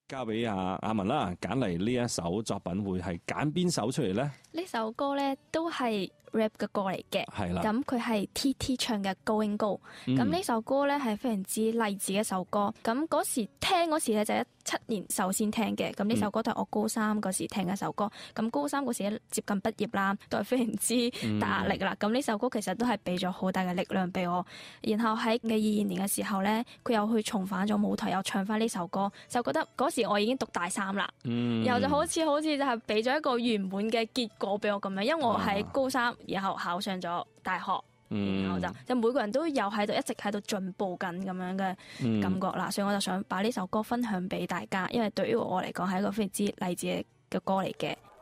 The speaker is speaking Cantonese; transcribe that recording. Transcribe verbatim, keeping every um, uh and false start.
交俾阿阿文啦，揀嚟呢一首作品會係揀邊首出嚟呢？ 呢首歌咧都係 rap 嘅歌嚟嘅， 係啦。 咁佢係 T T 唱嘅 Going Go，咁呢、嗯、首歌咧係非常之勵志嘅一首歌。咁嗰時聽嗰時咧就一七年首先聽嘅，咁呢首歌都係我高三嗰時聽嘅一首歌。咁、嗯、高三嗰時接近畢業啦，都係非常之大壓力啦。咁呢、嗯、首歌其實都係俾咗好大嘅力量俾我。然後喺嘅二二年嘅時候咧，佢又去重返咗舞台，又唱翻呢首歌，就覺得嗰時我已經讀大三啦，嗯、然後就好似好似就係俾咗一個圓滿嘅結果俾我咁樣，因為我喺高三，然後考上咗大學，嗯、然後就就每個人都有喺度一直喺度進步緊咁樣嘅感覺啦，嗯、所以我就想把呢首歌分享俾大家，因為對於我嚟講係一個非常之勵志嘅歌嚟嘅。